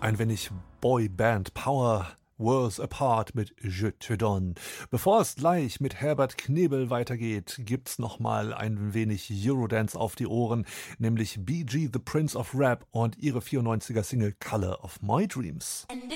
Ein wenig Boyband Power, Worlds Apart mit Je te donne. Bevor es gleich mit Herbert Knebel weitergeht, gibt's nochmal ein wenig Eurodance auf die Ohren, nämlich BG The Prince of Rap und ihre 94er Single Color of My Dreams. And